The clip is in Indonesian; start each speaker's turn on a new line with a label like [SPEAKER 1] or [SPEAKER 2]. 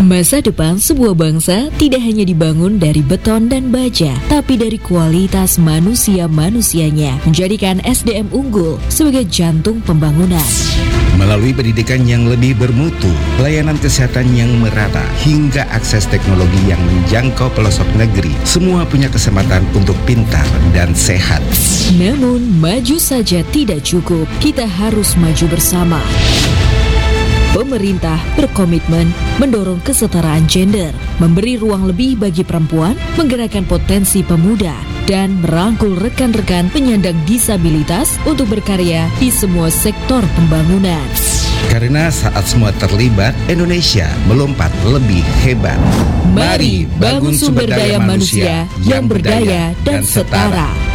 [SPEAKER 1] Masa depan sebuah bangsa tidak hanya dibangun dari beton dan baja, tapi dari kualitas manusia-manusianya, menjadikan SDM unggul sebagai jantung pembangunan.
[SPEAKER 2] Melalui pendidikan yang lebih bermutu, pelayanan kesehatan yang merata, hingga akses teknologi yang menjangkau pelosok negeri, semua punya kesempatan untuk pintar dan sehat.
[SPEAKER 1] Namun, maju saja tidak cukup, kita harus maju bersama. Pemerintah berkomitmen mendorong kesetaraan gender, memberi ruang lebih bagi perempuan, menggerakkan potensi pemuda, dan merangkul rekan-rekan penyandang disabilitas untuk berkarya di semua sektor pembangunan.
[SPEAKER 2] Karena saat semua terlibat, Indonesia melompat lebih hebat.
[SPEAKER 1] Mari bangun sumber daya manusia yang berdaya dan setara.